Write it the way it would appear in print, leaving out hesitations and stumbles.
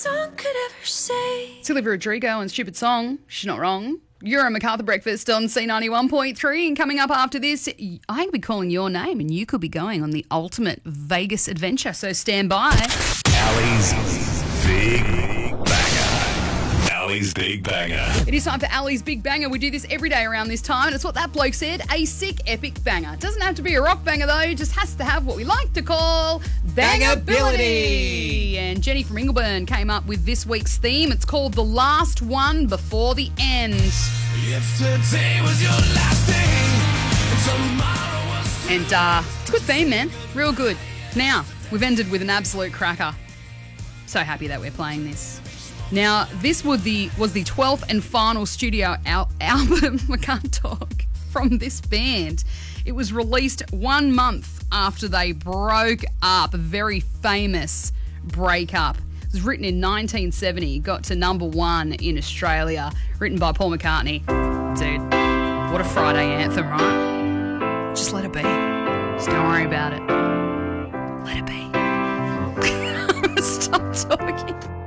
Song could ever say. It's Olivia Rodrigo and Stupid Song. She's not wrong. You're a MacArthur Breakfast on C91.3, and coming up after this, I could be calling your name and you could be going on the ultimate Vegas adventure, so stand by. Ali's Big Banger. Ali's Big Banger. It is time for Ali's Big Banger. We do this every day around this time, and it's what that bloke said, a sick, epic banger. It doesn't have to be a rock banger, though. It just has to have what we like to call bangability. And Jenny from Ingleburn came up with this week's theme. It's called The Last One Before the End. Yesterday was your last day, and tomorrow was... And it's a good theme, man. Real good. Now, we've ended with an absolute cracker. So happy that we're playing this. Now, this was the 12th and final studio album, I can't talk, from this band. It was released 1 month after they broke up, a very famous breakup. It was written in 1970, got to number 1 in Australia, written by Paul McCartney. Dude, what a Friday anthem, right? Just let it be. Just don't worry about it. Let it be. Stop talking.